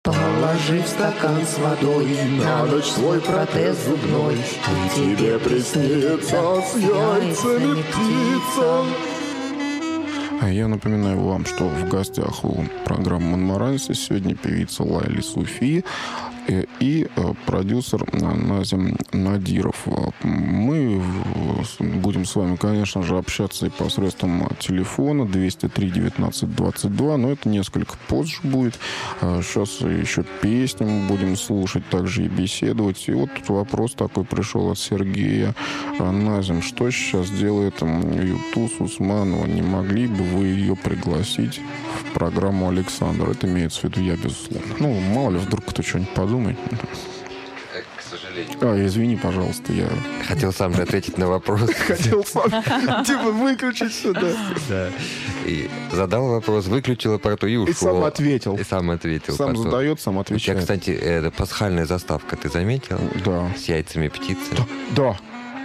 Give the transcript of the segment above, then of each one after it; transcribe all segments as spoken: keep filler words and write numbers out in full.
Положи в стакан с водой на ночь свой протез зубной, и тебе приснится с яйцами птица. А я напоминаю вам, что в гостях у программы «Монмаранси» сегодня певица Лайли Суфи и продюсер Назим Надиров. Мы будем с вами, конечно же, общаться и посредством телефона двести три девятнадцать двадцать два, но это несколько позже будет. Сейчас еще песни мы будем слушать, также и беседовать. И вот тут вопрос такой пришел от Сергея. Назим, что сейчас делает Юлдуз Усманова? Не могли бы вы ее пригласить в программу «Александр»? Это имеется в виду я, безусловно. Ну, мало ли, вдруг кто что-нибудь подумает. К сожалению. А, извини, пожалуйста, я... Хотел сам же ответить на вопрос. Хотел сам, типа, выключить сюда. Да. И задал вопрос, выключил аппаратуру и ушел. И сам ответил. И сам ответил. Сам потом. задает, сам отвечает. У тебя, кстати, это пасхальная заставка, ты заметил? Да. С яйцами птицы. Да.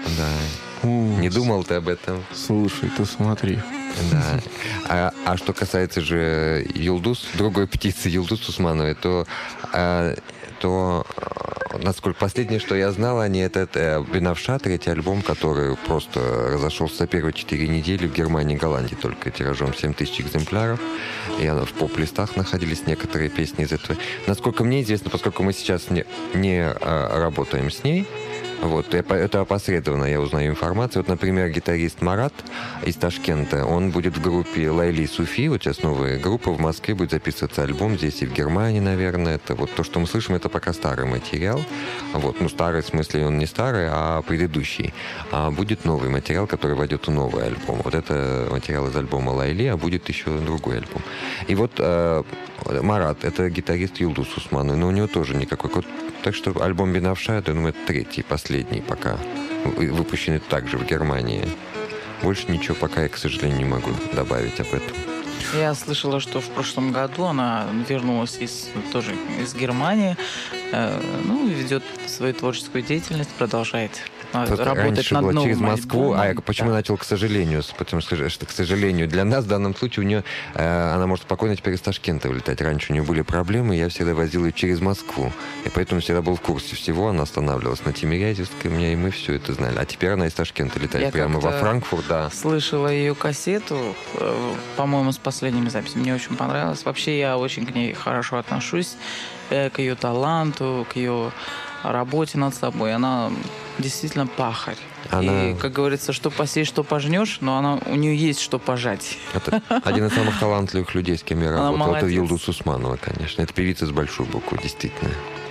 Да. Не думал ты об этом? Слушай, ты смотри. Да. А, а что касается же Юлдуз, другой птицы, Юлдуз Усмановой, то... А, то, насколько последнее, что я знал, они это, это «Бенавша», третий альбом, который просто разошелся за первые четыре недели в Германии и Голландии только тиражом семь тысяч экземпляров. И оно в поп-листах находились некоторые песни из этого. Насколько мне известно, поскольку мы сейчас не, не а, работаем с ней, вот, это опосредованно я узнаю информацию. Вот, например, гитарист Марат из Ташкента, он будет в группе Лайли Суфи, вот сейчас новая группа в Москве, будет записываться альбом, здесь и в Германии, наверное. Это вот то, что мы слышим, это пока старый материал. Вот, ну, старый в смысле он не старый, а предыдущий. А будет новый материал, который войдет в новый альбом. Вот это материал из альбома Лайли, а будет еще другой альбом. И вот э, Марат, это гитарист Юлдуз Усмановой, но у него тоже никакой код. Так что альбом «Бенавша», я думаю, это третий, последний пока, выпущенный также в Германии. Больше ничего пока я, к сожалению, не могу добавить об этом. Я слышала, что в прошлом году она вернулась из, тоже из Германии, э, ну, ведет свою творческую деятельность, продолжает Просто работать раньше над было новым через Москву, альбомом. а почему да. я начал, к сожалению, потому что, что, к сожалению, для нас в данном случае у нее, э, она может спокойно теперь из Ташкента вылетать. Раньше у нее были проблемы, я всегда возил ее через Москву, и поэтому всегда был в курсе всего, она останавливалась на Тимирязевской у меня, и мы все это знали. А теперь она из Ташкента летает Я прямо во Франкфурт, да. Слышала ее кассету, э, по-моему, с последними записями, мне очень понравилось. Вообще я очень к ней хорошо отношусь, э, к ее таланту, к ее работе над собой. Она действительно пахарь. Она... И, как говорится, что посеешь, что пожнешь, но она, у нее есть что пожать. Это один из самых талантливых людей, с кем я Она работал. Это молодец. Юлдуз Усманова, конечно. Это певица с большой буквы, действительно.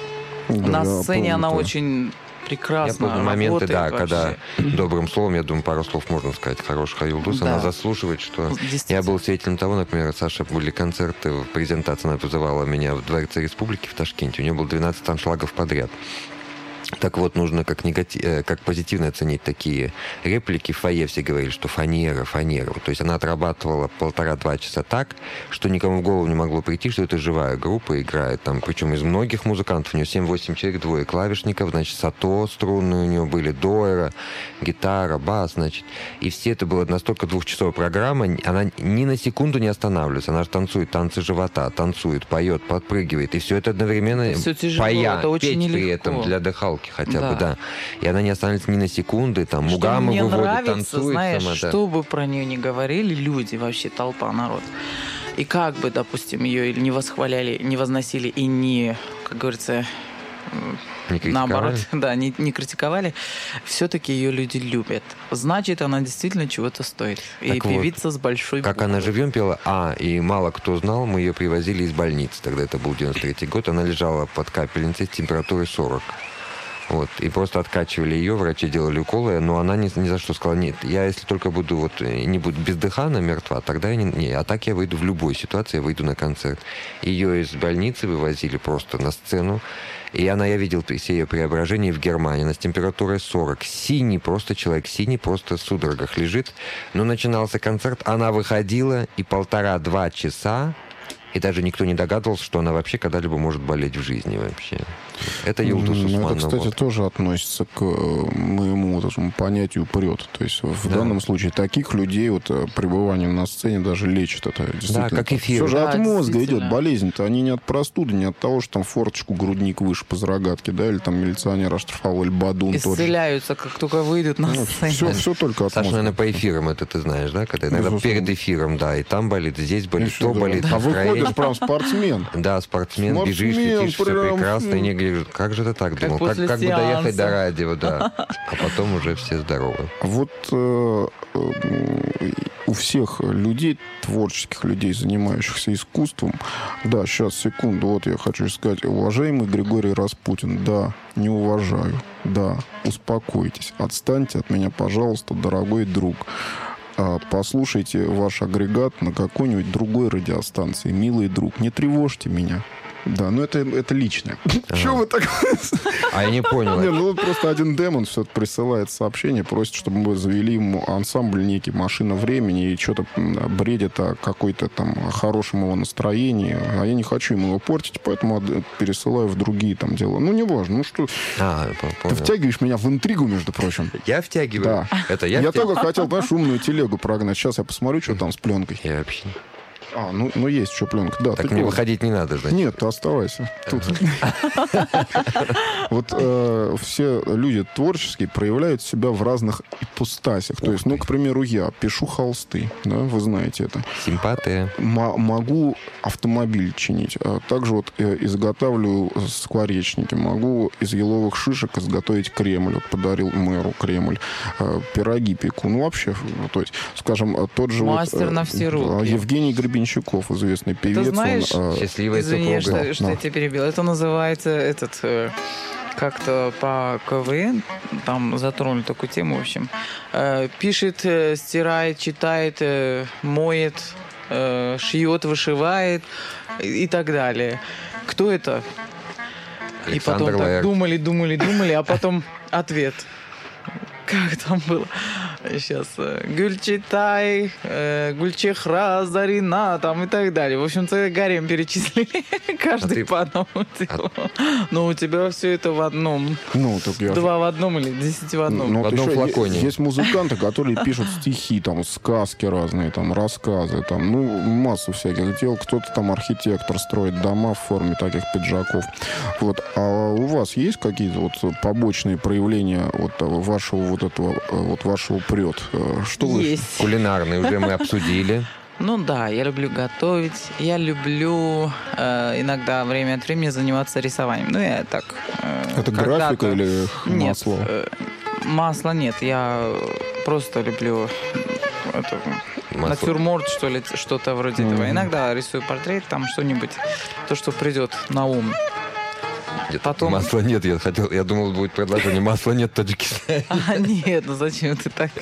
На Да, сцене помню, она да. очень прекрасно Я помню моменты, да, работает когда вообще. добрым словом, я думаю, пару слов можно сказать хороших о Юлдуз, Да. она заслуживает, что... Действительно. Я был свидетелем того, например, Саша, были концерты, презентация, она вызывала меня в Дворце Республики в Ташкенте, у нее было двенадцать аншлагов подряд. Так вот, нужно как, негатив, как позитивно оценить такие реплики. В фойе все говорили, что фанера, фанера. То есть она отрабатывала полтора-два часа так, что никому в голову не могло прийти, что это живая группа играет. Там, причем из многих музыкантов, у нее семь-восемь человек, двое клавишников, значит, сато струнные у нее были, дойра, гитара, бас, значит. И все это было настолько двухчасовая программа, она ни на секунду не останавливается. Она же танцует танцы живота, танцует, поет, подпрыгивает. И все это одновременно Это все тяжело, пая, это очень петь нелегко. при этом для дыхалки хотя Да. бы, да. И она не останавливается ни на секунды, там, Что мугамы мне выводит, нравится, танцует знаешь, сама, да. что бы про нее ни говорили люди, вообще толпа, народ. И как бы, допустим, ее или не восхваляли, не возносили и не, как говорится, Не критиковали? наоборот, да, не, не критиковали, все-таки ее люди любят. Значит, она действительно чего-то стоит. И Так вот, певица с большой Как буквы. она живьем пела, а, и мало кто знал, мы ее привозили из больницы, тогда это был девяносто третий год, она лежала под капельницей с температурой сорок. Вот, и просто откачивали ее, врачи делали уколы, но она ни, ни за что сказала, нет, я если только буду, вот, не буду бездыханно, мертва, тогда я не, не, а так я выйду в любой ситуации, я выйду на концерт. Ее из больницы вывозили просто на сцену, и она, я видел все ее преображения в Германии, она с температурой сорок, синий просто человек, синий просто в судорогах лежит, но начинался концерт, она выходила, и полтора-два часа И даже никто не догадывался, что она вообще когда-либо может болеть в жизни вообще. Это Юлдус Усманова. Это, кстати, вот. тоже относится к моему вот этому понятию «прет». То есть в да. данном случае таких людей вот пребывание на сцене даже лечит. Это действительно. Да, как эфир. Все же да, от мозга идет. Болезнь-то они не от простуды, не от того, что там форточку грудник выше по зарогатке, да, или там милиционер оштрафовал, или бадун тот же. Исцеляются, как только выйдут на ну, сцену. Все, все только от Саша, мозга. наверное, по эфирам это ты знаешь, да? Когда иногда Безусловно. перед эфиром, да, и там болит, и здесь болит, Еще, то да. болит. А настроение. выходишь прям спортсмен. Да, спортсмен, Спортсмен, бежишь, летишь, все прям, прекрасно. м. И не говоришь, как же ты так Как думал? Как, после как бы доехать сеанса. до радио, да. А потом уже все здоровы. Вот э, э, у всех людей, творческих людей, занимающихся искусством, да, сейчас, секунду, вот я хочу сказать, уважаемый Григорий Распутин, да, не уважаю, да, успокойтесь, отстаньте от меня, пожалуйста, дорогой друг. Послушайте ваш агрегат на какой-нибудь другой радиостанции, милый друг, не тревожьте меня. Да, ну это, это личное. Ага. Чего вы так... А я не понял. Не, ну просто один демон все присылает сообщение, просит, чтобы мы завели ему ансамбль некий «Машина времени» и что-то бредит о какой-то там хорошем его настроении. А я не хочу ему его портить, поэтому пересылаю в другие там дела. Ну, неважно. Ну что... А, ты втягиваешь меня в интригу, между прочим. Я втягиваю? Да. Это я Я втягиваю? только хотел, знаешь, умную телегу прогнать. Сейчас я посмотрю, что там с пленкой. Я вообще... А, ну, ну есть еще пленка. Да, Так ты мне тоже. выходить не надо, значит. Нет, ты оставайся тут. Вот э, все люди творческие проявляют себя в разных ипостасях. То есть, ну, к примеру, я пишу холсты, да, вы знаете это. Симпатия. М- могу автомобиль чинить. А также вот э, изготавливаю скворечники. Могу из еловых шишек изготовить Кремль. Вот подарил мэру Кремль. Э, пироги пеку. Ну, вообще, то есть, скажем, тот же... Мастер вот, на все руки. Евгений Гребенщиков, известный певец. Ты знаешь, он, э, Счастливая Извини, супруга. что, что Да. я тебя перебил. Это называется этот э, как-то по КВН, там затронули такую тему, в общем. Э, пишет, э, стирает, читает, э, моет, э, шьет, вышивает и, и так далее. Кто это? И Александр потом так Лаэрт. думали, думали, думали, а потом ответ. Как там было? Сейчас. Гюльчатай, э, Гульчехра, Зарина, там и так далее. В общем, целый гарем перечислили. Каждый А ты- по одному делу. Но у тебя все это в одном. Ну, так я... Два в одном или десять в одном. Ну, В вот одном еще флаконе. е- Есть музыканты, которые пишут стихи, там, сказки разные, там, рассказы, там, ну, массу всяких дел. Кто-то там архитектор строит дома в форме таких пиджаков. Вот. А у вас есть какие-то вот побочные проявления вот вашего вот этого, вот вашего прет? Что вы... Есть. Кулинарный уже мы обсудили. Ну да, я люблю готовить. Я люблю э, иногда время от времени заниматься рисованием. Ну, я так... э, Это когда-то- графика или Нет, масло? э, масла нет. Я просто люблю это, Масло. натюрморт, что ли, что-то вроде Мгм. этого. Иногда рисую портрет, там что-нибудь, то, что придет на ум. Нет, Потом- масла нет, я хотел, я думал, будет предложение. Масла нет в Таджикистане. А, нет, ну зачем ты так?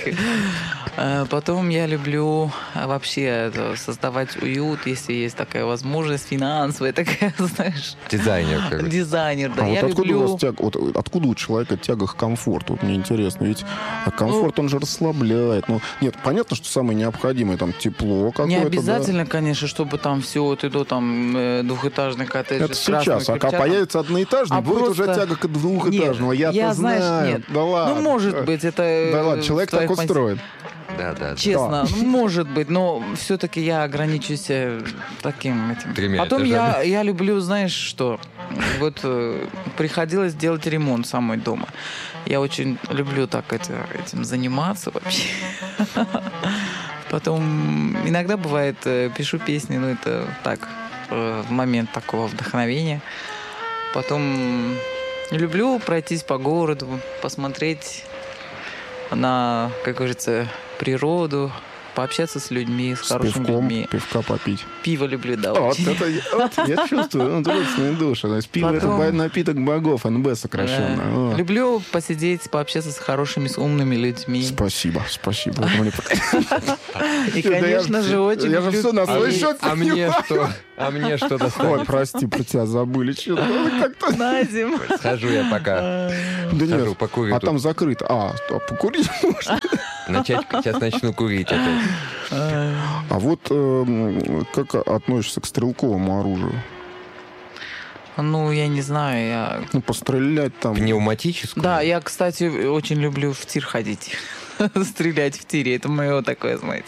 Э, Потом я люблю а, вообще это, создавать уют, если есть такая возможность, финансовая такая, знаешь, Дизайнер, короче. дизайнер, да. А я вот откуда люблю... у вас тяга, вот откуда у человека тяга к комфорту? Вот мне интересно, ведь а комфорт, он же расслабляет. Ну, нет, понятно, что самое необходимое, там, тепло какое-то, Не да. обязательно, конечно, чтобы там все вот иду, там э, двухэтажный коттедж Это с красным сейчас. А когда кирпичатом. появится одноэтажный, А будет уже просто- тяга к двухэтажному. Нет, Я-то я, знаю. знаешь, нет. Да ладно. Ну, может быть, это... э, Да ладно, человек в твоих так понятиях. устроен. Да, да. Честно, ну, может быть, но все-таки я ограничусь э, таким этим. Тремя Потом я, этажами. я люблю, знаешь что, вот э, приходилось делать ремонт самой дома. Я очень люблю так это, этим заниматься вообще. Потом иногда бывает, э, пишу песни, но это так, э, в момент такого вдохновения. Потом люблю пройтись по городу, посмотреть на, как говорится, природу, пообщаться с людьми, с, С хорошими пивком, людьми. пивка попить. Пиво люблю, да, Вот очень. это я- вот я чувствую, ну, родственные души. То есть пиво Потом- это напиток богов, эн бэ сокращенно. Э, Вот. Люблю посидеть, пообщаться с хорошими, с умными людьми. Спасибо, спасибо. Это мне понравилось. И, Да я конечно же- же, очень я же люблю... всё на А свой мне- счет а мне понимаю. что? А мне что Ой, достанется? прости, про тебя забыли. Что-то как-то... На зиму. Схожу я пока. Да Схожу, нет, покурю а тут. там закрыто. А, а покурить можно? Начать, сейчас начну курить. Это. А вот э, как относишься к стрелковому оружию? Ну, я не знаю, я... Ну, пострелять там. Пневматическую? Да, я, кстати, очень люблю в тир ходить. Стрелять в тире. Это мое такое, знаете.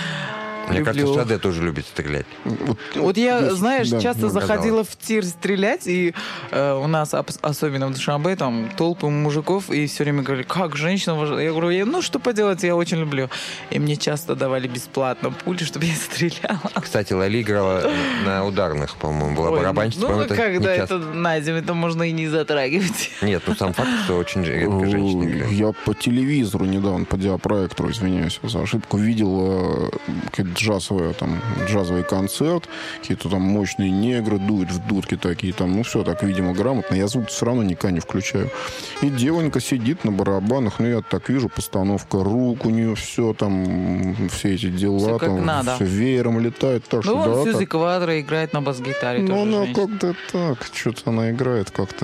Мне люблю. кажется, Шаде тоже любит стрелять. Вот, Вот я, есть, знаешь, да, часто ну, заходила в тир стрелять, и э, у нас, особенно в Душанбе, там толпы мужиков, и все время говорили, как женщина... вож-?» Я говорю, ну что поделать, я очень люблю. И мне часто давали бесплатно пули, чтобы я стреляла. Кстати, Лали играла на ударных, по-моему, была Ой, барабанщица. ну, по-моему, когда не это часто. на зиму, это можно и не затрагивать. Нет, ну сам факт, что очень редко женщины играют. Я по телевизору недавно, по диапроектору, извиняюсь за ошибку, видел э, какое-то джазовое, там, джазовый концерт, какие-то там мощные негры дуют в дудки такие, там, ну все так, видимо, грамотно. Я звук все равно никогда не включаю. И девонька сидит на барабанах, ну я так вижу, постановка рук у нее, все там, все эти дела, Всё как там, надо. все веером летает. Так, Ну, что, вон да, Сьюзи так. Квадро играет на бас-гитаре. Ну, тоже она женщина. как-то так, что-то она играет как-то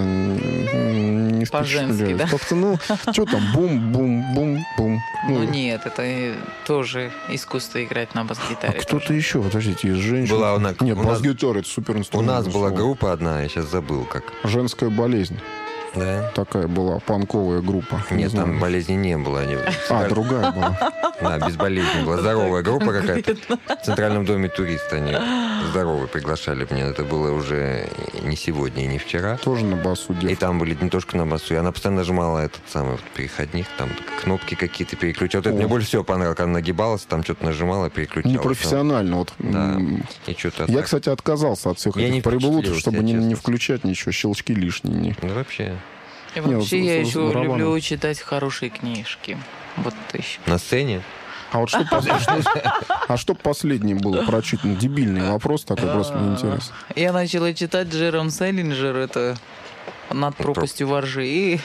не По-женски, впечатляет. да? Как-то, ну, что там, бум-бум-бум-бум. Ну нет, это и тоже искусство играть на А бас-гитаре. кто-то тоже. еще, подождите, из женщин? Была она- Нет, у нас- бас-гитара, это супер У инструмент. нас была слово. группа одна, я сейчас забыл как. Женская болезнь. Да? Такая была, панковая группа. Не Нет, знаю. там болезни не было. Они... А, другая была. Да, без болезни была. Здоровая группа какая-то. В Центральном доме туриста они здоровые приглашали меня. Это было уже не сегодня и не вчера. Тоже на басу И девка. там были не только на басу. И она постоянно нажимала этот самый вот переходник, там кнопки какие-то переключала. Вот это О. мне больше всего понравилось, когда она нагибалась, там что-то нажимала, переключала. Непрофессионально. Вот. Да. М, И что-то Я, так. кстати, отказался от всех Я не этих приблуд, впечатлился, чтобы я не, не честно. включать ничего, щелчки лишние. не. Ну, вообще. И Не, вообще вот с- я с- с еще барабаном. люблю читать хорошие книжки. Вот это еще. На сцене? А вот что, пос- что- а что последнее было прочитано? Дебильный вопрос такой, просто мне интересно. Я начала читать Джером Селлинджер, это «Над пропастью воржи». И,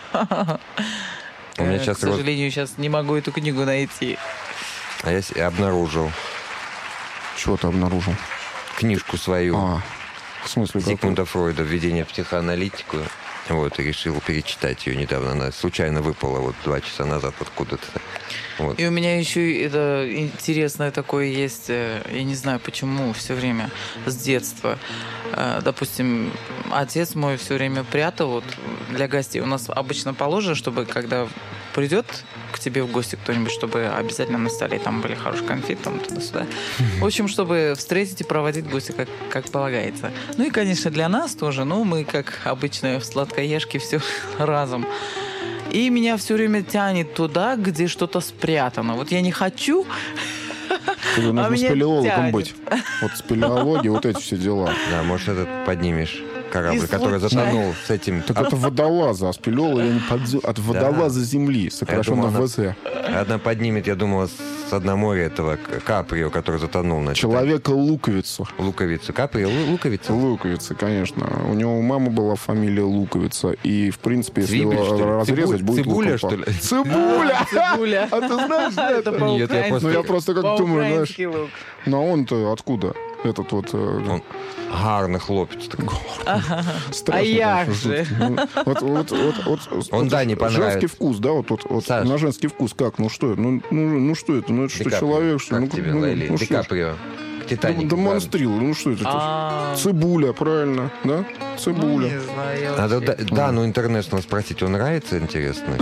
У меня э, сейчас к сожалению, сейчас не могу эту книгу найти. А я с- обнаружил Чего ты обнаружил? книжку свою А, в смысле, какой? Зигмунда Фройда «Введение в психоаналитику». Вот, и решил перечитать ее недавно. Она случайно выпала вот два часа назад откуда-то. Вот. И у меня еще и это интересное такое есть, э, я не знаю почему, все время с детства. Э, Допустим, отец мой все время прятал вот для гостей. У нас обычно положено, чтобы когда придет к тебе в гости кто-нибудь, чтобы обязательно на столе там были хорошие конфеты, там туда-сюда. В общем, чтобы встретить и проводить гостя как, как полагается. Ну и, конечно, для нас тоже. Ну, мы, как обычно, сладкоежки, все разом. И меня все время тянет туда, где что-то спрятано. Вот я не хочу, Тебе нужно А меня спелеологом тянет. быть. Вот спелеология, вот эти все дела. Да, может, этот поднимешь корабль, И который случайно. затонул с этим. Так это водолазы, а спелеологи они подзё- от водолаза Земли, сокращенно думал, она- ВЗ. Одна поднимет, я думал, с дна моря этого К- Каприо, который затонул на Человека-луковицу. луковицу. Каприо, лу- луковица? Луковица, конечно. У него у мамы была фамилия Луковица. И, в принципе, если Цвибель, его что ли? разрезать, Цибуль- будет цибуля, луковка. что ли? Цибуля! цибуля. А ты знаешь, да, Это это? Нет, я Ну, я просто как думаю, знаешь, по-украински лук. ну а он-то откуда? Этот вот... э, Он гарно хлопец. такой. страшно, А я конечно, же. жутко. Ну, Вот, вот, вот, вот, Он, вот да, не понравится. Женский вкус, да, вот, вот, вот Саш. на женский вкус как? Ну что это? Ну, ну, ну что это? Ну это что, Ди Каприо. человек, что? Как Ну, тебе, ну, Лейли? ну, Ди что ж. Каприо. Дем- Титаник. Демонстрил, ну что это? А, Цибуля, правильно, да? ну, Цибуля. не знаю, я Надо вообще- да, да, ну Интернешнл спросить, он нравится, интересно?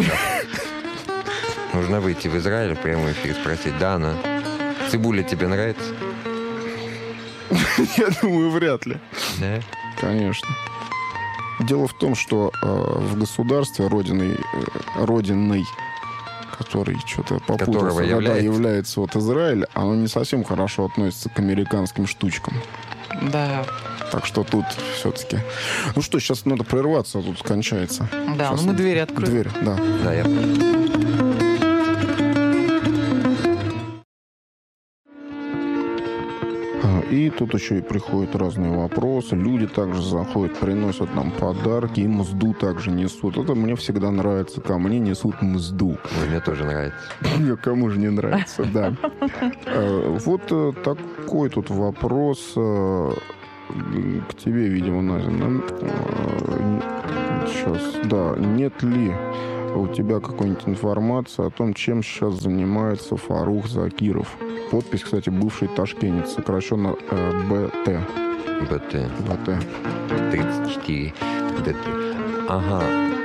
Нужно выйти в Израиль в прямой эфир и спросить, Дана, цибуля тебе нравится? Я думаю, вряд ли. Да? Конечно. Дело в том, что э, в государстве родиной, э, родиной, который что-то попутался, Которого да, да, является. является вот Израиль, оно не совсем хорошо относится к американским штучкам. Да, Так что тут все-таки... Ну что, сейчас надо прерваться, а тут кончается. да, Сейчас ну мы вот двери откроем. Дверь, да. Да, я... А, И тут еще и приходят разные вопросы. Люди также заходят, приносят нам подарки, и мзду также несут. Это мне всегда нравится, ко мне несут мзду. Ой, мне тоже нравится. Мне кому же не нравится, да. Э, Вот э, такой тут вопрос э, к тебе, видимо, Назя. Сейчас, да. Нет ли у тебя какая-нибудь информация о том, чем сейчас занимается Фарух Закиров? Подпись, кстати, бывший ташкентец, сокращенно э, БТ. БТ. БТ. тридцать четыре. ДТ. Ага.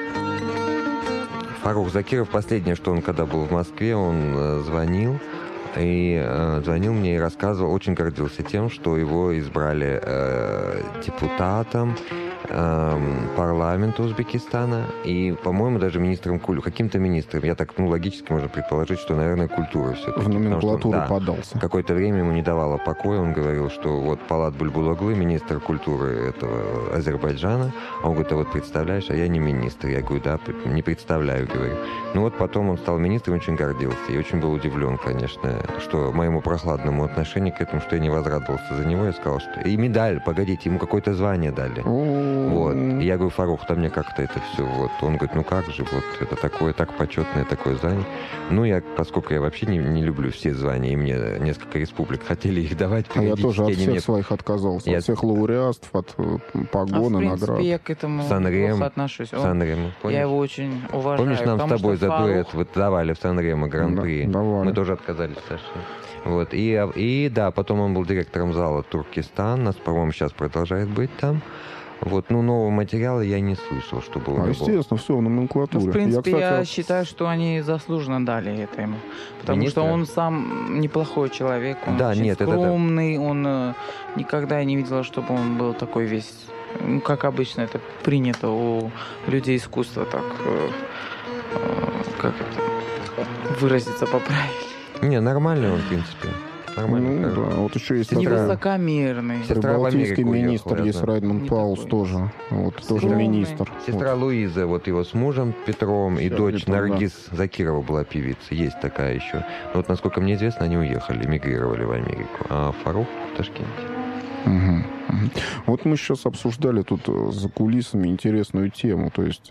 Фарух Закиров, последнее, что он, когда был в Москве, он э, звонил, и э, звонил мне и рассказывал, очень гордился тем, что его избрали э, депутатом э, парламента Узбекистана и, по-моему, даже министром культуры, каким-то министром. Я так, ну, логически можно предположить, что, наверное, культура все-таки. В номенклатуру да, подался. Какое-то время ему не давало покоя, он говорил, что вот Палат Бульбулаглы, министр культуры этого Азербайджана, а он говорит, а вот представляешь, а я не министр. Я говорю, да, не представляю, говорю. Ну вот потом он стал министром, очень гордился и очень был удивлен, конечно, что моему прохладному отношению к этому, что я не возрадовался за него, я сказал, что... И медаль, погодите, ему какое-то звание дали. Вот. И я говорю, Фарух, там мне как-то это все, вот. Он говорит, ну как же, вот, это такое, так почетное такое звание. Ну, я, поскольку я вообще не, не люблю все звания, и мне несколько республик хотели их давать. А я тоже от всех мне... своих отказался, я... от всех лауреатов, от погона, а, в принципе, наград. я к этому Сан-Рем. плохо отношусь. Он... Сан-Рем, я его очень уважаю. Помнишь, нам с тобой за Фарух... дуэт вот давали в Сан-Ремо Гран-при? Да, мы тоже отказались, Саша. Вот. И, и да, потом он был директором зала Туркестан, нас, по-моему, сейчас продолжает быть там. Вот, ну, нового материала я не слышал, чтобы он а, был. Естественно, все в номенклатуре. Ну, в принципе, я, я, я кстати, считаю, что они заслуженно дали это ему. Потому Министра? что он сам неплохой человек, он да, очень нет, скромный, это... он э, никогда не видела, чтобы он был такой весь, ну, как обычно это принято у людей искусства, так, э, э, как это выразиться поправить. Не, нормальный он, в принципе. Нормально. Ну, да. Вот еще есть не такая... высокомерный. Прибалтийский министр уехала, есть, Райдман Паулс тоже. Вот, тоже Скромный. министр. Сестра вот. Луиза, вот его с мужем Петром, и Все, дочь Петр, Наргиз да. Закирова была певица. Есть такая еще. Но вот, насколько мне известно, они уехали, эмигрировали в Америку. А Фарух в Ташкенте. Угу, угу. Вот мы сейчас обсуждали тут за кулисами интересную тему. То есть,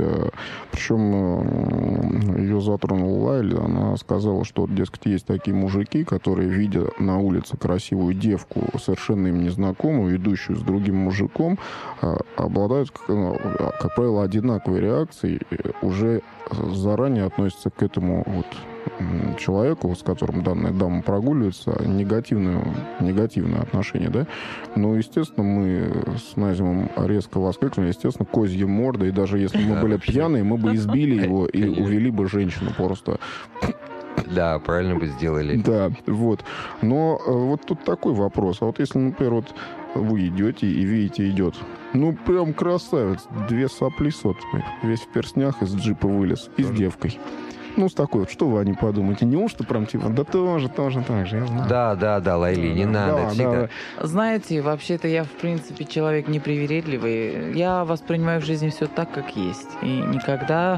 причем ее затронула Лайли. Она сказала, что, дескать, есть такие мужики, которые, видя на улице красивую девку, совершенно им незнакомую, идущую с другим мужиком, обладают, как правило, одинаковой реакцией, уже заранее относятся к этому вот человеку, с которым данная дама прогуливается, негативное, негативное отношение, да? Но, естественно, мы с Назимом резко воскликнули, естественно, козья морда, и даже если мы были пьяные, мы бы избили его и увели бы женщину просто. Да, правильно бы сделали. Да, вот. Но вот тут такой вопрос. А вот если, например, вот вы идете и видите, идет, ну, прям красавец, две сопли сотные, весь в перстнях из джипа вылез, и с девкой. Ну, с такой вот, что вы о ней подумаете? Неужто прям типа, да тоже, тоже так же, я знаю. Да, да, да, Лайли, не да, надо, да, всегда. да. Знаете, вообще-то я, в принципе, человек непривередливый. Я воспринимаю в жизни все так, как есть. И никогда,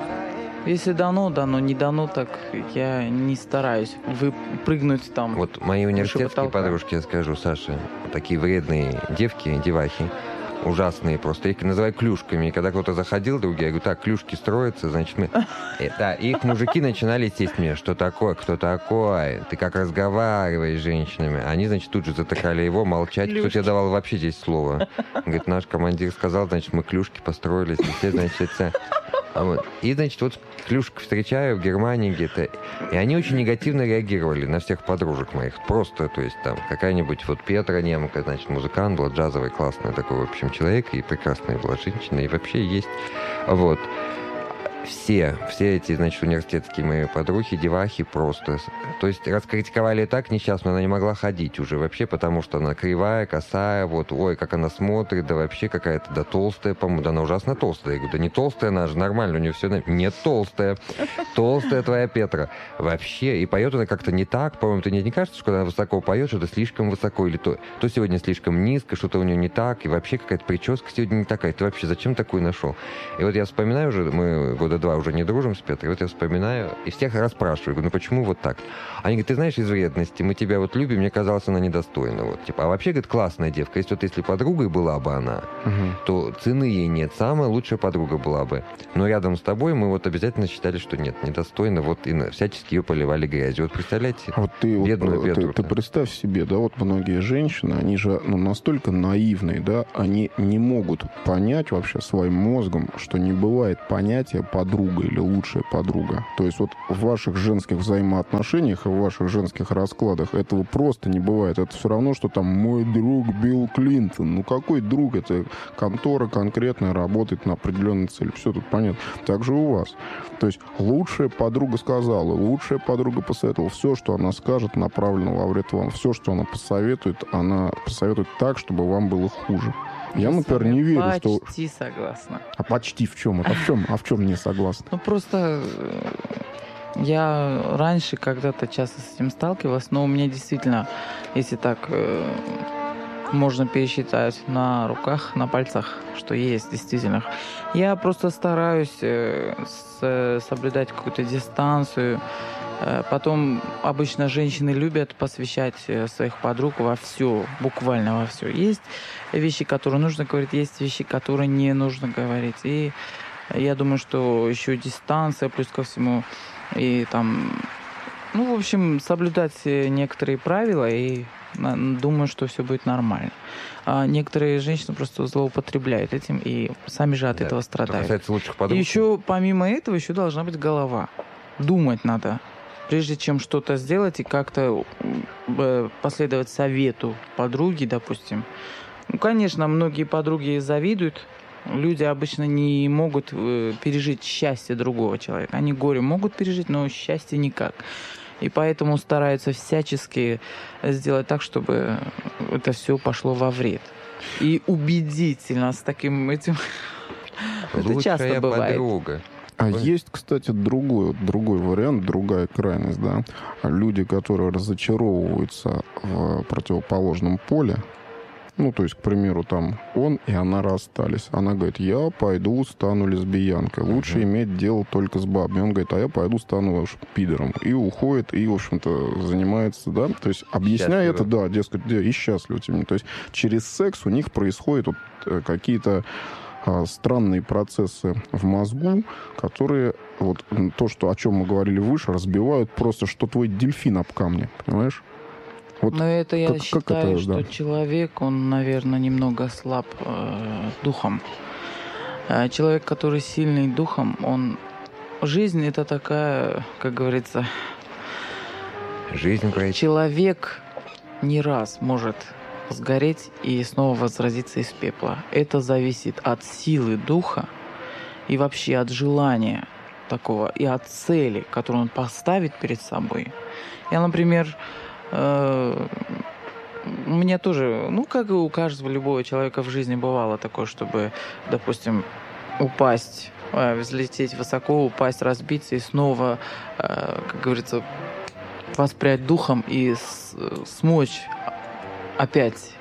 если дано, дано, не дано, так я не стараюсь выпрыгнуть там. Вот мои университетские подружки, я скажу, Саша, такие вредные девки, девахи, ужасные просто. Их называют клюшками. И когда кто-то заходил, другие, я говорю, так, клюшки строятся, значит, мы... Да, их мужики начинали сесть мне, что такое, кто такой, ты как разговариваешь с женщинами. Они, значит, тут же затыкали его, молчать. Кто тебе давал вообще здесь слово? Говорит, наш командир сказал, значит, мы клюшки построились, и все, значит, это... А вот. И, значит, вот клюшек встречаю в Германии где-то. И они очень негативно реагировали на всех подружек моих. Просто, то есть, там, какая-нибудь вот Петра Немка, значит, музыкант, была джазовый, классный такой, в общем, человек. И прекрасная была женщина. И вообще есть... Вот. Все, все эти, значит, университетские мои подруги, девахи просто. То есть раскритиковали так несчастную, она не могла ходить уже вообще, потому что она кривая, косая, вот, ой, как она смотрит, да вообще какая-то, да толстая, по-моему, да она ужасно толстая. Я говорю, да не толстая она же, нормально, у нее все... Нет, толстая. Толстая твоя Петра. Вообще, и поет она как-то не так, по-моему, тебе не кажется, что она высоко поет, что-то слишком высоко, или то, то сегодня слишком низко, что-то у нее не так, и вообще какая-то прическа сегодня не такая. Ты вообще зачем такую нашел? И вот я вспоминаю уже, мы года два уже не дружим с Петрой, вот я вспоминаю, и всех расспрашиваю, говорю, ну почему вот так? Они говорят, ты знаешь, из вредности, мы тебя вот любим, мне казалось, она недостойна. Вот, типа, а вообще, говорит, классная девка. Если вот если подругой была бы она, угу. то цены ей нет. Самая лучшая подруга была бы. Но рядом с тобой мы вот обязательно считали, что нет, недостойна. Вот и всячески ее поливали грязью. Вот представляете? Вот ты, бедную вот, Петру. Ты, ты представь себе, да, вот многие женщины, они же ну, настолько наивные, да, они не могут понять вообще своим мозгом, что не бывает понятия подруга или лучшая подруга. То есть вот в ваших женских взаимоотношениях и в ваших женских раскладах этого просто не бывает. Это все равно, что там мой друг Билл Клинтон. Ну какой друг? Это контора конкретная, работает на определенной цели. Все тут понятно. Так же у вас. То есть лучшая подруга сказала, лучшая подруга посоветовала. Все, что она скажет, направлено во вред вам. Все, что она посоветует, она посоветует так, чтобы вам было хуже. Я, например, не верю, почти что... Почти согласна. А почти в чем? А в чем, а в чем не согласна? Ну, просто я раньше когда-то часто с этим сталкивалась, но у меня действительно, если так э, можно пересчитать на руках, на пальцах, что есть действительно. Я просто стараюсь э, с, соблюдать какую-то дистанцию. Потом обычно женщины любят посвящать своих подруг во все, буквально во все. Есть вещи, которые нужно говорить, есть вещи, которые не нужно говорить. И я думаю, что еще дистанция, плюс ко всему, и там, ну, в общем, соблюдать некоторые правила, и думаю, что все будет нормально. А некоторые женщины просто злоупотребляют этим, и сами же от да, этого страдают. Касается лучших подруг. И еще, помимо этого, еще должна быть голова. Думать надо. Прежде чем что-то сделать и как-то последовать совету подруги, допустим. Ну, конечно, многие подруги завидуют. Люди обычно не могут пережить счастье другого человека. Они горе могут пережить, но счастье никак. И поэтому стараются всячески сделать так, чтобы это все пошло во вред. И убедительно с таким этим... Это часто бывает. Подруга. А есть, кстати, другой, другой вариант, другая крайность, да. Люди, которые разочаровываются в противоположном поле, ну, то есть, к примеру, там он и она расстались. Она говорит, я пойду стану лесбиянкой. Лучше uh-huh. иметь дело только с бабами. Он говорит, а я пойду стану пидором. И уходит, и, в общем-то, занимается, да. То есть, объясняя это, да, дескать, да, и счастлив тем. То есть, через секс у них происходят вот какие-то странные процессы в мозгу, которые, вот то, что, о чем мы говорили выше, разбивают просто, что твой дельфин об камне, понимаешь? Вот но это я как, считаю, как это, что да. человек, он, наверное, немного слаб э, духом. Э, человек, который сильный духом, он... Жизнь это такая, как говорится... Жизнь, говорит. Человек не раз может... сгореть и снова возродиться из пепла. Это зависит от силы духа и вообще от желания такого, и от цели, которую он поставит перед собой. Я, например, э, у меня тоже, ну, как и у каждого любого человека в жизни бывало такое, чтобы, допустим, упасть, э, взлететь высоко, упасть, разбиться и снова, э, как говорится, воспрять духом и с, смочь опять,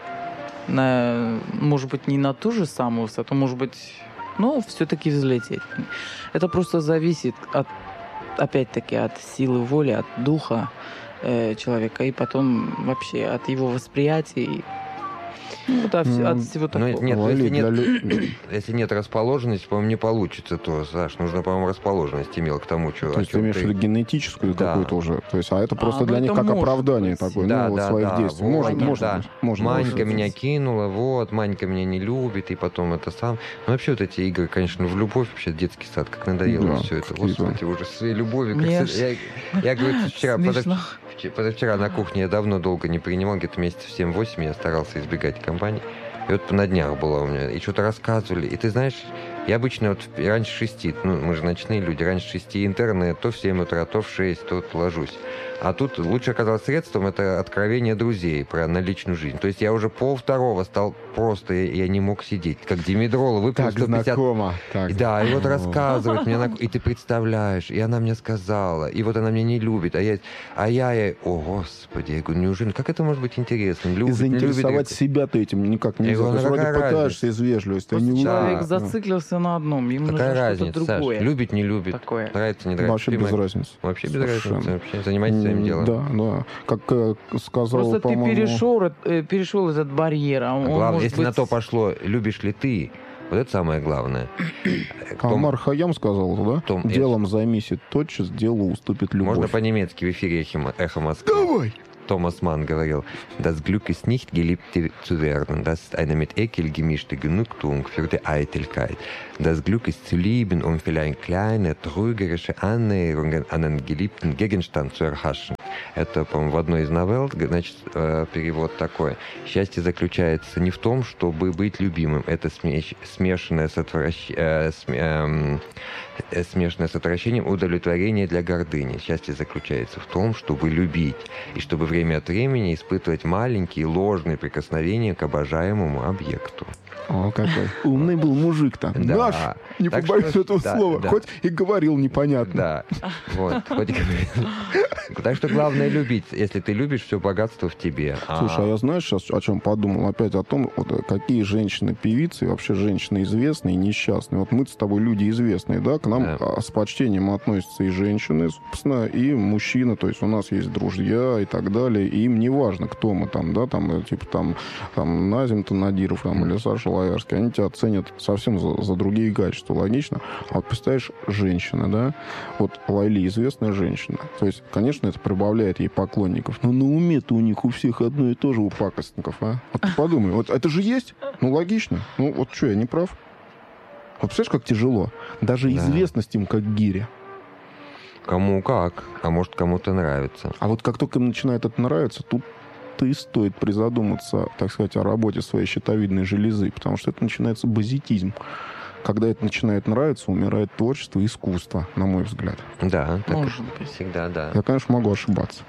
на, может быть, не на ту же самую высоту, может быть, но все-таки взлететь. Это просто зависит от, опять-таки, от силы воли, от духа э, человека, и потом вообще от его восприятия. Ну, от, mm. от всего такого. Но нет, если, нет, если нет расположенности, по-моему, не получится, то, Саш, нужно, по-моему, расположенность имел к тому, что... То есть ты имеешь в виду генетическую да. какую-то уже? То есть, а это просто а, для них как оправдание быть. Такое, да, ну, да, своих да, действий. Вот, может, да. может, да. быть, может, Манька может меня быть. кинула, вот, Манька меня не любит, и потом это сам... Ну, вообще вот эти игры, конечно, в любовь, вообще детский сад, как надоело да, все это. Господи, уже своей любовью. Как Мне с... я, я, говорю, вчера, позавчера, позавчера на кухне я давно долго не принимал, где-то месяцев семь-восемь я старался избегать компаний. И вот на днях было у меня, и что-то рассказывали. И ты знаешь, я обычно вот раньше шести, ну, мы же ночные люди, раньше шести интерны, то в семь утра, то в шесть, то вот ложусь. А тут лучше оказалось средством это откровение друзей про на личную жизнь. То есть я уже пол второго стал просто, я, я не мог сидеть. Как димедрол выпил так сто пятьдесят. Знакомо. Так. Да, и вот рассказывает мне, и ты представляешь, и она мне сказала, и вот она меня не любит, а я, а я, я о, Господи, я говорю, неужели, как это может быть интересно? Любит, и заинтересовать любит, себя ты этим никак нельзя. Говорю, ты ну, вроде пытаешься разница? из вежливости. А не человек да. зациклился на одном, ему какая нужно разница, что-то другое. Саш, любит, не любит, такое. Нравится, не нравится. Вообще без разницы. Вообще без Совершенно. разницы, вообще. Занимайтесь своим делом. Да, да. Как э, сказал, Просто по-моему... ты перешел, э, перешел этот барьер. А он, главное, если быть... на то пошло, любишь ли ты, вот это самое главное. Кто... Амар Хайям сказал, да? Том... Делом займись, тотчас делу уступит любовь. Можно по-немецки в эфире «Эхо, эхо Москвы». Давай! Томас Манн говорил, «Das Glück ist nicht, geliebt zu werden. Das ist eine mit Ekel gemischte Genugtuung für die Eitelkeit. Das Glück ist zu lieben, um vielleicht kleine, trügerische Annäherungen an einen geliebten Gegenstand zu erhaschen». Это, по-моему, в одной из новелл, значит, перевод такой. «Счастье заключается не в том, чтобы быть любимым. Это смешанное с, отвращ... смешанное с отвращением удовлетворение для гордыни. Счастье заключается в том, чтобы любить, и чтобы время от времени испытывать маленькие ложные прикосновения к обожаемому объекту». О, какой умный был мужик-то. Да. Наш, не Так побоюсь что, этого да, слова. да. Хоть и говорил непонятно. Да, вот. Хоть и говорил. Так что главное любить. Если ты любишь, все богатство в тебе. Слушай, а я знаешь сейчас о чем подумал? Опять о том, вот, какие женщины-певицы, и вообще женщины известные и несчастные. Вот мы с тобой люди известные, да? К нам да. с почтением относятся и женщины, собственно, и мужчины. То есть у нас есть друзья и так далее. И им не важно, кто мы там, да? Там, типа там, там Назим Танадиров там, или Саша Лоярский. Они тебя ценят совсем за, за другие качества. Логично? А вот представляешь, женщина, да? Вот Лайли известная женщина. То есть, конечно, это прибавляет ей поклонников. Но на уме-то у них у всех одно и то же, у пакостников, а? Вот ты подумай, вот это же есть? Ну, логично. Ну, вот что, я не прав? Вот представляешь, как тяжело? Даже да. известность им как гиря. Кому как. А может, кому-то нравится. А вот как только им начинает это нравиться, тут и стоит призадуматься, так сказать, о работе своей щитовидной железы, потому что это начинается базитизм. Когда это начинает нравиться, умирает творчество и искусство, на мой взгляд. Да, так может быть. Всегда, да. Я, конечно, могу ошибаться.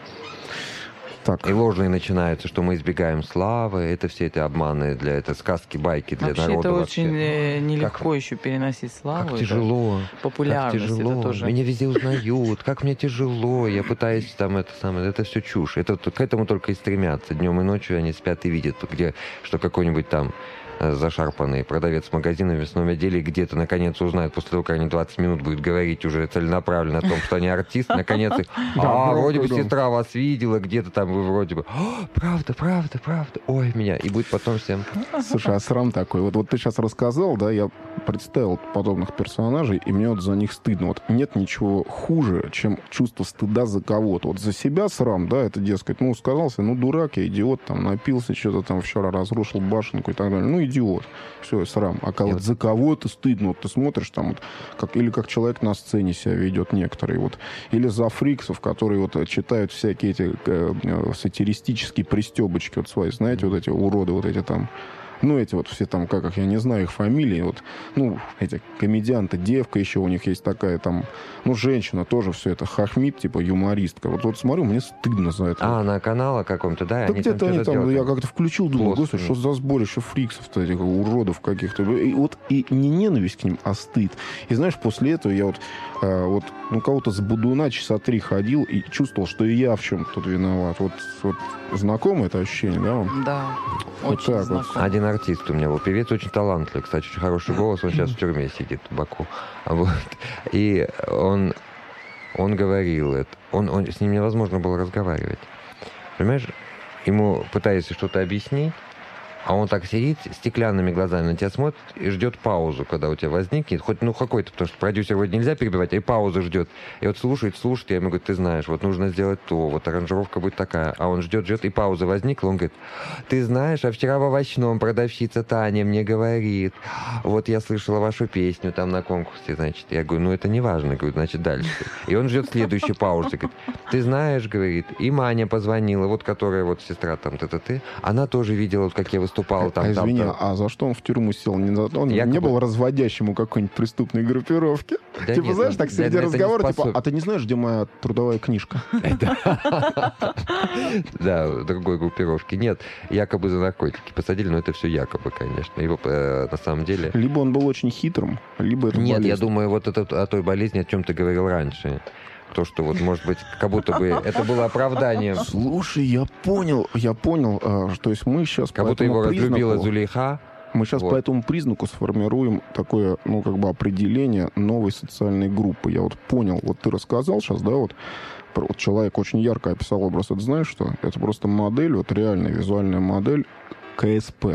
Так. И ложные начинаются, что мы избегаем славы. Это все эти обманы, для это сказки, байки для вообще народа. Это вообще очень нелегко как, еще переносить славу. Как тяжело. Популярность. Как тяжело. Это тоже... Меня везде узнают. Как мне тяжело. Я пытаюсь там это самое. Это все чушь. Это, к этому только и стремятся. Днем и ночью они спят и видят, где, что какой-нибудь там зашарпанный продавец магазина в мясном отделе где-то наконец узнает, после того, как они двадцать минут будут говорить уже целенаправленно о том, что они артист, наконец их, а, вроде бы сестра вас видела, где-то там вы вроде бы, правда, правда, правда, ой, меня, и будет потом всем. Слушай, а срам такой, вот, вот ты сейчас рассказал, да, я представил подобных персонажей, и мне вот за них стыдно. Вот нет ничего хуже, чем чувство стыда за кого-то. Вот за себя срам, да, это, дескать, ну, сказался, ну, дурак, я идиот, там, напился, что-то там вчера разрушил башенку и так далее. Ну, идиот. Все, срам. А когда вот за кого-то стыдно, вот ты смотришь там, вот, как, или как человек на сцене себя ведет некоторые, вот, или за фриксов, которые вот читают всякие эти э, сатиристические пристебочки, вот свои, знаете, вот эти уроды, вот эти там, ну, эти вот все там, как их, я не знаю их фамилии, вот, ну, эти комедианты, девка еще у них есть такая там, ну, женщина тоже все это хохмит, типа юмористка. Вот, вот смотрю, мне стыдно за это. А, на канале каком-то, да? Да где-то они там, делают, я как-то включил, думаю, господи, что за сборище фриксов-то, этих уродов каких-то. И вот и не ненависть к ним, а стыд. И знаешь, после этого я вот, а, вот ну, кого-то с Будуна часа три ходил и чувствовал, что и я в чем-то тут виноват. Вот, вот знакомо это ощущение, да вам? Да, вот очень так знакомо. Вот. Один артист у меня был, певец очень талантливый, кстати, очень хороший голос, он сейчас в тюрьме сидит в Баку. Вот. И он, он говорил это, он, он, с ним невозможно было разговаривать. Понимаешь, ему пытаются что-то объяснить, а он так сидит, стеклянными глазами на тебя смотрит и ждет паузу, когда у тебя возникнет, хоть ну какой-то, потому что продюсер вроде нельзя перебивать, и паузу ждет. И вот слушает, слушает, я ему говорю, ты знаешь, вот нужно сделать то, вот аранжировка будет такая. А он ждет, ждет, и пауза возникла, он говорит, ты знаешь, а вчера в овощном продавщица Таня мне говорит, вот я слышала вашу песню там на конкурсе, значит. Я говорю, ну это не важно, говорю, значит, дальше. И он ждет следующей паузы, говорит, ты знаешь, говорит, и Маня позвонила, вот которая вот сестра там, ты-ты-ты, она тоже видела, вот как я выступал там. А, извини, там, а за что он в тюрьму сел? Не за... Он Якобы... не был разводящим у какой-нибудь преступной группировки? Да типа, нет, знаешь, так среди разговора, типа, а ты не знаешь, где моя трудовая книжка? Да, другой группировки. Нет, якобы за наркотики посадили, но это все якобы, конечно. Его на самом деле... Либо он был очень хитрым, либо это болезнь. Нет, я думаю, вот это о той болезни, о чем ты говорил раньше. То, что вот, может быть, как будто бы это было оправданием. Слушай, я понял, я понял, что есть мы сейчас как будто его признаку, разлюбила Зулейха. Мы сейчас вот. По этому признаку сформируем такое, ну, как бы определение новой социальной группы. Я вот понял, вот ты рассказал сейчас, да, вот, вот человек очень ярко описал образ. Это знаешь что? Это просто модель, вот реальная визуальная модель ка эс пэ.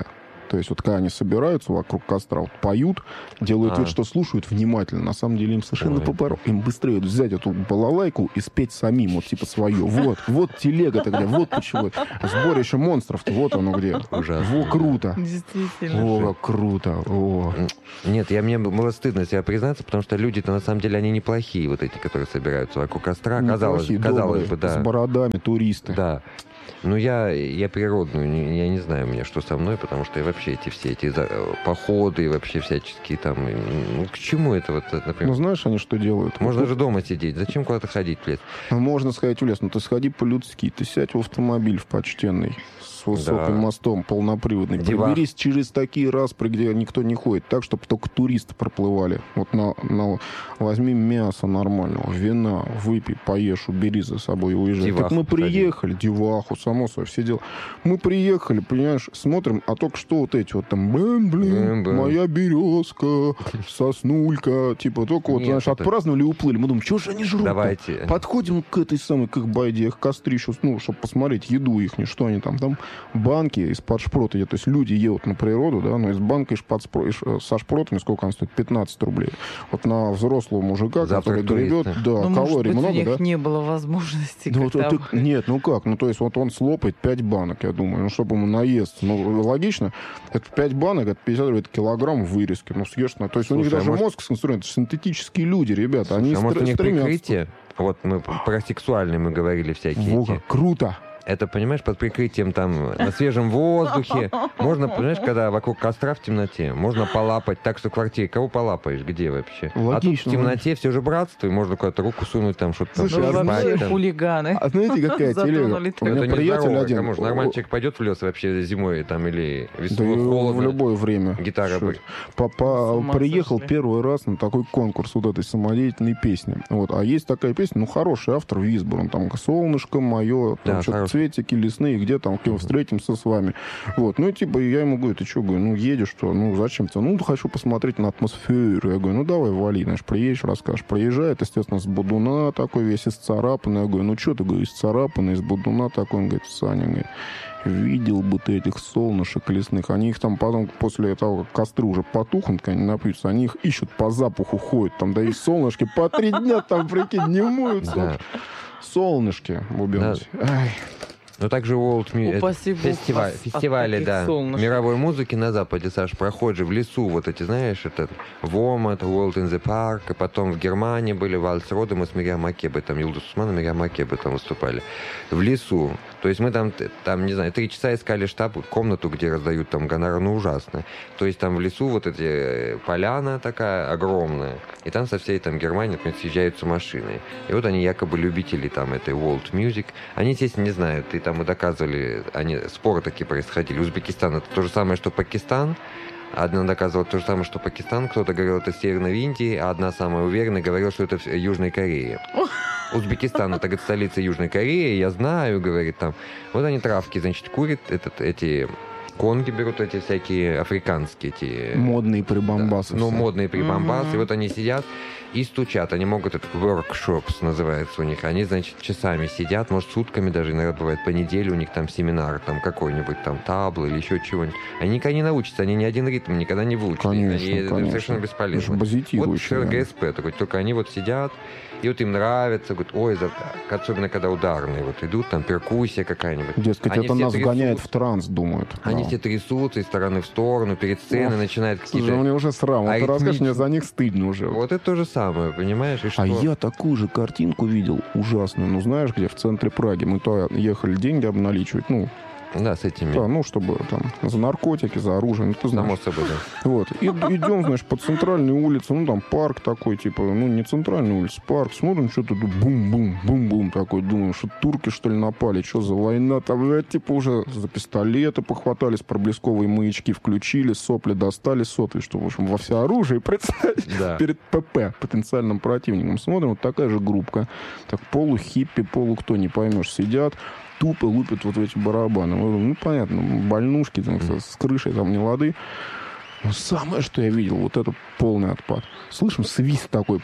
То есть вот когда они собираются вокруг костра, вот поют, делают А. вид, что слушают внимательно. На самом деле им совершенно Ой. попору. Им быстрее взять эту балалайку и спеть самим, вот типа свое. Вот, вот телега-то где, вот почему. Сборище монстров-то, вот оно где. Ужасно. Во, круто. Действительно. О, как круто. О. Нет, я, мне было стыдно себя признаться, потому что люди-то на самом деле они неплохие, вот эти, которые собираются вокруг костра. Казалось, Неплохие, казалось добрые, бы, да. с бородами, туристы. Да. Ну, я, я природную, не- я не знаю, мне что со мной, потому что я вообще эти все эти за- походы, вообще всяческие там... Ну, к чему это вот, например? Ну, знаешь, они что делают? Можно Вот же дома сидеть. Зачем куда-то ходить в лес? Можно сходить в лес, но ты сходи по-людски. Ты сядь в автомобиль в почтенный с высоким Да. мостом, полноприводный. Девах. Проберись через такие распри, где никто не ходит, так, чтобы только туристы проплывали. Вот на, на- возьми мясо нормального, вина, выпей, поешь, убери за собой и уезжай. Деваху Так мы посади. приехали, деваху, само собой, все дела. Мы приехали, понимаешь, смотрим, а только что вот эти вот там, блин, блин, Блин, моя березка, соснулька, типа, только вот, Нет, знаешь, это- отпраздновали и уплыли. Мы думаем, что же они жрут? Давайте. Подходим к этой самой, к их байде, к кострищу, ну, чтобы посмотреть еду их, что они там, там банки из-под шпрота едят. То есть люди едут на природу, да, но из банка из-под спро- из- со шпротами, сколько она стоит? пятнадцать рублей. Вот на взрослого мужика, Завтрак который гребет, туриста. да, Ну, может калорий быть, много, у них да? не было возможности Да вот как-то это- нет, ну как? Ну, то есть вот он слопает пять банок, я думаю, ну, чтобы ему наесться. Ну, логично, это пять банок, это пятьдесят рублей, это килограмм вырезки. Ну, съешь на... То есть у них Слушай, а даже может- мозг сконструирован, это синтетические люди, ребята. Они А может, у стр- них стремятся. прикрытие? Вот мы про сексуальные мы говорили всякие Во, эти. как круто! Это, понимаешь, под прикрытием там на свежем воздухе. Можно, понимаешь, когда вокруг костра в темноте, можно полапать так, что в квартире. Кого полапаешь? Где вообще? А тут в Логично, темноте все же братство, и можно куда-то руку сунуть, там что-то там Слушай, Ну, а спать, вообще там. хулиганы. А знаете, какая Затронули телега? У меня Это не приятель здорово, один... кому же нормальный человек пойдет в лес вообще зимой там или Да весной, и в холодно. любое время. Гитара Что будет. это? Папа С ума приехал сошли. первый раз на такой конкурс вот этой самодеятельной песни. Вот. А есть такая песня, ну, хороший автор Висбор. Он там «Солнышко мое», там Да, что-то хороший. «Цветики лесные», где там кем встретимся с вами. Вот. Ну, и типа, я ему говорю, ты что, говорю, ну, едешь, что? Ну, зачем тебе? Ну, хочу посмотреть на атмосферу. Я говорю, ну, давай, вали, знаешь, приедешь, расскажешь. Приезжает, естественно, с бодуна такой весь исцарапанный. Я говорю, ну, что ты, говорю, исцарапанный, из бодуна такой. Он говорит, Саня, говорит, видел бы ты этих солнышек лесных. Они их там потом, после того, как костры уже потухнут, когда они напьются, они их ищут по запаху, ходят. Там, да и солнышки по три дня там, прикинь, не моют. Да. Солнышки, бубенцы. Ай. Но также World Mu- Упаси это Бог фестиваль, вас от фестивали, таких да, солнышек. мировой музыки на Западе, Саш, проходят же в лесу, вот эти, знаешь, это Вомат, World in the Park, и потом в Германии были Вальсроды, мы с Мириам Макебой, там Юлдус Усман и Мириам Макебой там выступали. В лесу. То есть мы там, там, не знаю, три часа искали штаб, комнату, где раздают там гонорар, ну ужасно. То есть там в лесу вот эти э, поляна такая огромная, и там со всей там Германии, например, съезжаются машины. И вот они якобы любители там этой world music. Они, естественно, не знают, и там и доказывали, они, споры такие происходили. Узбекистан — это то же самое, что Пакистан. Одна доказывала то же самое, что Пакистан, кто-то говорил, это Северной Индии, а одна самая уверенная говорила, что это Южной Корея. Узбекистан — это, говорит, столица Южной Кореи, я знаю, говорит, там. Вот они травки, значит, курят, этот, эти конги берут, эти всякие африканские, эти... Модные прибамбасы. Да, ну, все. модные прибамбасы. Мгм. И вот они сидят и стучат. Они могут, это workshops называется у них. Они, значит, часами сидят, может, сутками даже, иногда бывает по неделе у них там семинар, там какой-нибудь там табл или еще чего-нибудь. Они никогда не научатся, они ни один ритм никогда не выучат. Конечно, они конечно. совершенно Это бесполезны. же Вот базитирующие, да. ГСП такой, только они вот сидят, и вот им нравится, говорят, ой, за- особенно когда ударные вот идут, там перкуссия какая-нибудь. Дескать, Они это все нас трясут. вгоняет в транс, думают. Они Да. все трясутся из стороны в сторону, перед сценой Ох, начинают Слушай, какие-то... мне уже срам. Вот ты расскажешь, мне аритмичные. за них стыдно уже. Вот это то же самое, понимаешь? И что? А я такую же картинку видел, ужасную. Ну, знаешь, где? В центре Праги. Мы то ехали деньги обналичивать, ну, Да, с этими. да, ну, чтобы там за наркотики, за оружие, ну, ты знаешь. Само собой, да. Вот. И идем, знаешь, по центральной улице, ну, там парк такой, типа, ну, не центральная улица, парк. Смотрим, что-то тут бум-бум, бум-бум такой. Думаем, что турки, что ли, напали? Что за война? Там, э, типа, уже за пистолеты похватались, проблесковые маячки включили, сопли достали, сотли, что, в общем, во всеоружии представить Да. перед ПП, потенциальным противником. Смотрим, вот такая же группка. Так полухиппи, полу кто, не поймешь, сидят, тупо лупят вот в эти барабаны. Ну, ну, понятно, больнушки там, с, с крышей там не лады. Но самое, что я видел, вот это полный отпад. Слышим свист такой.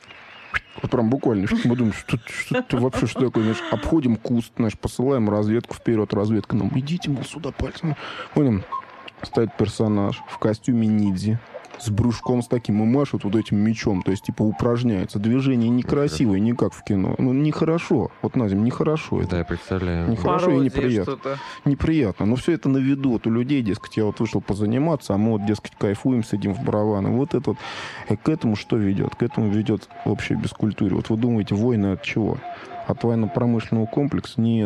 Вот прям буквально. Мы думаем, что, что это вообще что такое? Знаешь, обходим куст, знаешь, посылаем разведку вперед, разведка нам, идите, мол, сюда пальцем. Понял? стоит персонаж в костюме ниндзя, с брюшком с таким и машет вот этим мечом, то есть типа упражняется. Движение некрасивое, не как в кино. Ну, нехорошо. Вот, Назим, нехорошо это. Да, я представляю. Нехорошо и неприятно. Что-то. Неприятно. Но все это на виду. Вот у людей, дескать, я вот вышел позаниматься, а мы вот, дескать, кайфуем, сидим в барабаны. Вот это вот. И к этому что ведет? К этому ведет общая бескультура. Вот вы думаете, войны от чего? От военно-промышленного комплекса? Нет.